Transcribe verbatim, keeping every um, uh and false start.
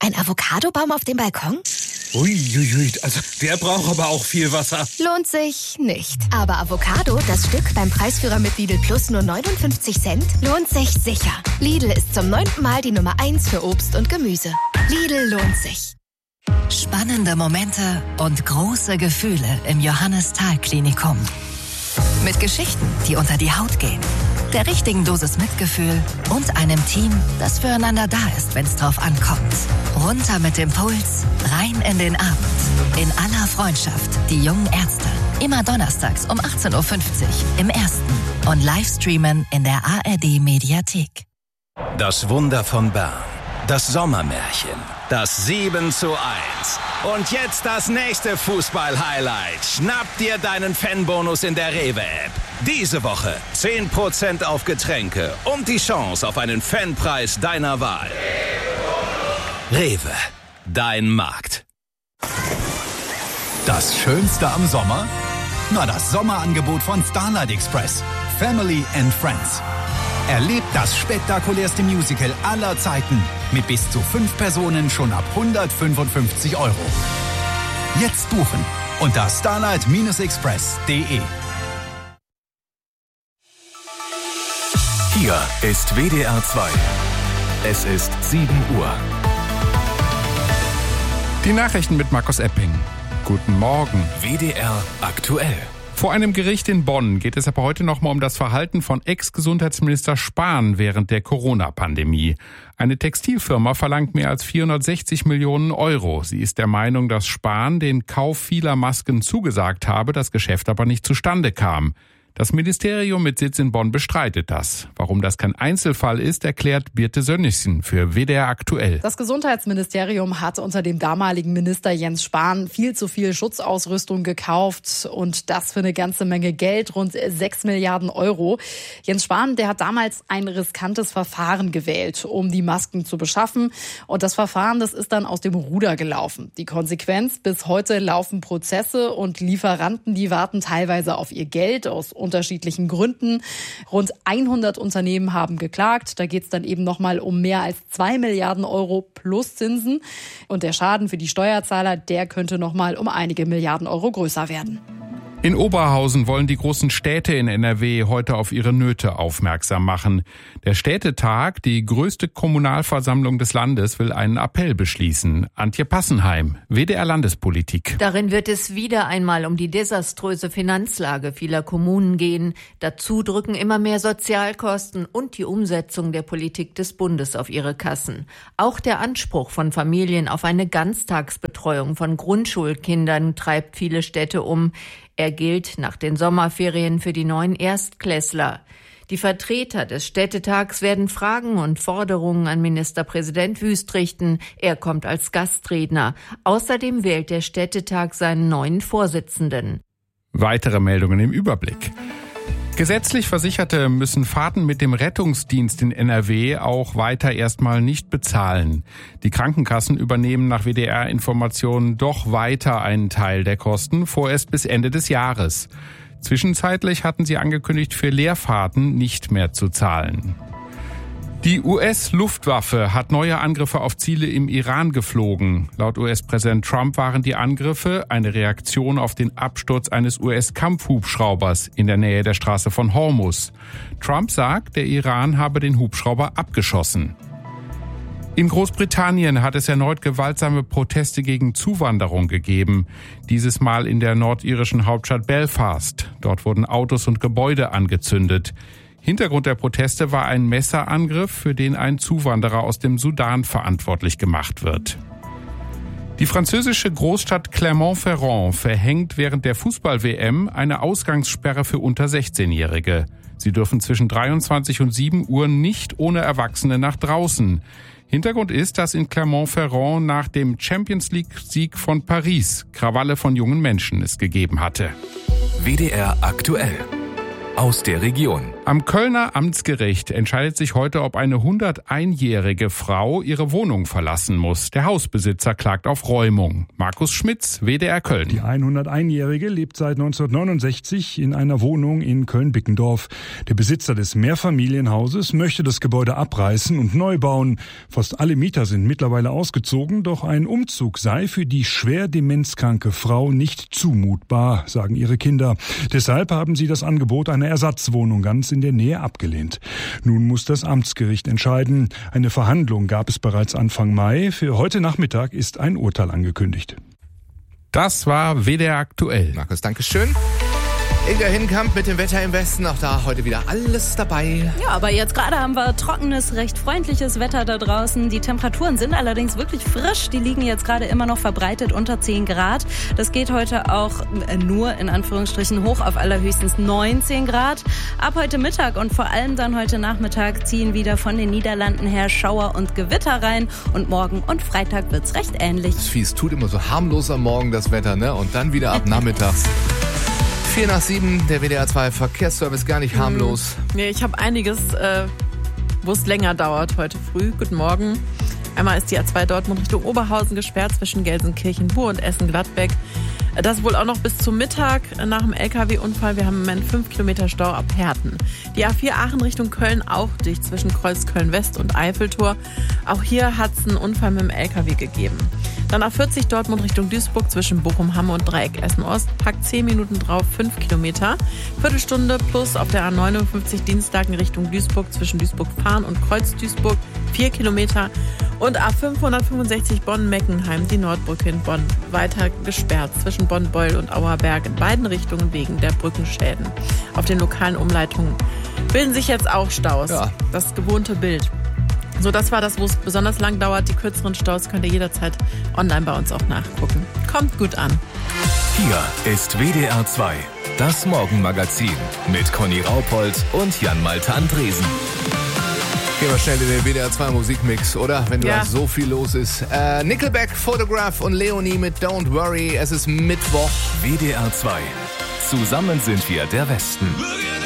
Ein Avocadobaum auf dem Balkon? Uiuiui, also der braucht aber auch viel Wasser. Lohnt sich nicht. Aber Avocado, das Stück beim Preisführer mit Lidl Plus nur neunundfünfzig Cent, lohnt sich sicher. Lidl ist zum neunten Mal die Nummer eins für Obst und Gemüse. Lidl lohnt sich. Spannende Momente und große Gefühle im Johannes-Thal-Klinikum. Mit Geschichten, die unter die Haut gehen, der richtigen Dosis Mitgefühl und einem Team, das füreinander da ist, wenn es drauf ankommt. Runter mit dem Puls, rein in den Abend. In aller Freundschaft, die jungen Ärzte. Immer donnerstags um achtzehn Uhr fünfzig im Ersten und Livestreamen in der A R D-Mediathek. Das Wunder von Bern. Das Sommermärchen. Das sieben zu eins. Und jetzt das nächste Fußball-Highlight. Schnapp dir deinen Fanbonus in der Rewe-App. Diese Woche zehn Prozent auf Getränke und die Chance auf einen Fanpreis deiner Wahl. Rewe, dein Markt. Das Schönste am Sommer? Na, das Sommerangebot von Starlight Express. Family and Friends. Erlebt das spektakulärste Musical aller Zeiten mit bis zu fünf Personen schon ab hundertfünfundfünfzig Euro. Jetzt buchen unter starlight express punkt de. Hier ist W D R zwei. Es ist sieben Uhr. Die Nachrichten mit Markus Epping. Guten Morgen. W D R aktuell. Vor einem Gericht in Bonn geht es aber heute nochmal um das Verhalten von Ex-Gesundheitsminister Spahn während der Corona-Pandemie. Eine Textilfirma verlangt mehr als vierhundertsechzig Millionen Euro. Sie ist der Meinung, dass Spahn den Kauf vieler Masken zugesagt habe, das Geschäft aber nicht zustande kam. Das Ministerium mit Sitz in Bonn bestreitet das. Warum das kein Einzelfall ist, erklärt Birte Sönnigsen für W D R aktuell. Das Gesundheitsministerium hat unter dem damaligen Minister Jens Spahn viel zu viel Schutzausrüstung gekauft und das für eine ganze Menge Geld, rund sechs Milliarden Euro. Jens Spahn, der hat damals ein riskantes Verfahren gewählt, um die Masken zu beschaffen. Und das Verfahren, das ist dann aus dem Ruder gelaufen. Die Konsequenz, bis heute laufen Prozesse und Lieferanten, die warten teilweise auf ihr Geld aus unterschiedlichen Gründen. Rund hundert Unternehmen haben geklagt. Da geht es dann eben nochmal um mehr als zwei Milliarden Euro plus Zinsen. Und der Schaden für die Steuerzahler, der könnte nochmal um einige Milliarden Euro größer werden. In Oberhausen wollen die großen Städte in N R W heute auf ihre Nöte aufmerksam machen. Der Städtetag, die größte Kommunalversammlung des Landes, will einen Appell beschließen. Antje Passenheim, W D R Landespolitik. Darin wird es wieder einmal um die desaströse Finanzlage vieler Kommunen gehen. Dazu drücken immer mehr Sozialkosten und die Umsetzung der Politik des Bundes auf ihre Kassen. Auch der Anspruch von Familien auf eine Ganztagsbetreuung von Grundschulkindern treibt viele Städte um. Er gilt nach den Sommerferien für die neuen Erstklässler. Die Vertreter des Städtetags werden Fragen und Forderungen an Ministerpräsident Wüst richten. Er kommt als Gastredner. Außerdem wählt der Städtetag seinen neuen Vorsitzenden. Weitere Meldungen im Überblick. Gesetzlich Versicherte müssen Fahrten mit dem Rettungsdienst in N R W auch weiter erstmal nicht bezahlen. Die Krankenkassen übernehmen nach W D R-Informationen doch weiter einen Teil der Kosten, vorerst bis Ende des Jahres. Zwischenzeitlich hatten sie angekündigt, für Leerfahrten nicht mehr zu zahlen. Die U S-Luftwaffe hat neue Angriffe auf Ziele im Iran geflogen. Laut U S-Präsident Trump waren die Angriffe eine Reaktion auf den Absturz eines U S-Kampfhubschraubers in der Nähe der Straße von Hormuz. Trump sagt, der Iran habe den Hubschrauber abgeschossen. In Großbritannien hat es erneut gewaltsame Proteste gegen Zuwanderung gegeben. Dieses Mal in der nordirischen Hauptstadt Belfast. Dort wurden Autos und Gebäude angezündet. Hintergrund der Proteste war ein Messerangriff, für den ein Zuwanderer aus dem Sudan verantwortlich gemacht wird. Die französische Großstadt Clermont-Ferrand verhängt während der Fußball-W M eine Ausgangssperre für unter sechzehnjährige. Sie dürfen zwischen dreiundzwanzig und sieben Uhr nicht ohne Erwachsene nach draußen. Hintergrund ist, dass in Clermont-Ferrand nach dem Champions-League-Sieg von Paris Krawalle von jungen Menschen es gegeben hatte. W D R aktuell. aus der Region. Am Kölner Amtsgericht entscheidet sich heute, ob eine hunderteinjährige Frau ihre Wohnung verlassen muss. Der Hausbesitzer klagt auf Räumung. Markus Schmitz, W D R Köln. Die hunderteinjährige lebt seit neunzehnhundertneunundsechzig in einer Wohnung in Köln-Bickendorf. Der Besitzer des Mehrfamilienhauses möchte das Gebäude abreißen und neu bauen. Fast alle Mieter sind mittlerweile ausgezogen, doch ein Umzug sei für die schwer demenzkranke Frau nicht zumutbar, sagen ihre Kinder. Deshalb haben sie das Angebot einer Ersatzwohnung ganz in der Nähe abgelehnt. Nun muss das Amtsgericht entscheiden. Eine Verhandlung gab es bereits Anfang Mai. Für heute Nachmittag ist ein Urteil angekündigt. Das war W D R aktuell. Markus, Dankeschön. Inga Hinkamp mit dem Wetter im Westen, auch da heute wieder alles dabei. Ja, aber jetzt gerade haben wir trockenes, recht freundliches Wetter da draußen. Die Temperaturen sind allerdings wirklich frisch. Die liegen jetzt gerade immer noch verbreitet unter zehn Grad. Das geht heute auch nur in Anführungsstrichen hoch auf allerhöchstens neunzehn Grad. Ab heute Mittag und vor allem dann heute Nachmittag ziehen wieder von den Niederlanden her Schauer und Gewitter rein. Und morgen und Freitag wird's recht ähnlich. Das Vieh, es tut immer so harmlos am Morgen das Wetter, ne? Und dann wieder ab nachmittags. vier nach sieben, der W D R zwei Verkehrsservice, gar nicht harmlos. Nee, ich habe einiges, äh, wo es länger dauert heute früh. Guten Morgen. Einmal ist die A zwei Dortmund Richtung Oberhausen gesperrt zwischen Gelsenkirchen-Bur und Essen-Gladbeck. Das wohl auch noch bis zum Mittag nach dem L K W-Unfall. Wir haben im Moment fünf Kilometer Stau ab Herten. Die A vier Aachen Richtung Köln auch dicht zwischen Kreuz Köln-West und Eiffeltor. Auch hier hat es einen Unfall mit dem L K W gegeben. Dann A vierzig Dortmund Richtung Duisburg zwischen Bochum-Hamme und Dreieck Essen-Ost. Packt zehn Minuten drauf, fünf Kilometer. Viertelstunde plus auf der A neunundfünfzig Dienstag in Richtung Duisburg zwischen Duisburg-Fahren und Kreuz-Duisburg. vier Kilometer. Und A fünfhundertfünfundsechzig Bonn-Meckenheim, die Nordbrücke in Bonn, weiter gesperrt zwischen Bonn-Beul und Auerberg in beiden Richtungen wegen der Brückenschäden. Auf den lokalen Umleitungen bilden sich jetzt auch Staus. Ja. Das gewohnte Bild. So, das war das, wo es besonders lang dauert. Die kürzeren Staus könnt ihr jederzeit online bei uns auch nachgucken. Kommt gut an. Hier ist W D R zwei, das Morgenmagazin mit Conny Raupold und Jan-Malte Andresen. Gehen wir schnell in den W D R zwei Musikmix, oder? Wenn da ja. so viel los ist. Äh, Nickelback, Photograph und Leonie mit Don't Worry. Es ist Mittwoch. W D R zwei. Zusammen sind wir der Westen.